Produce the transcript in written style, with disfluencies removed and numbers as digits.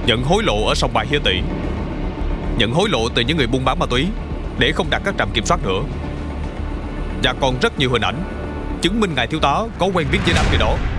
nhận hối lộ ở sòng bài Hiê Tị, nhận hối lộ từ những người buôn bán ma túy để không đặt các trạm kiểm soát nữa. Và còn rất nhiều hình ảnh chứng minh ngài thiếu tá có quen biết với đám người đó.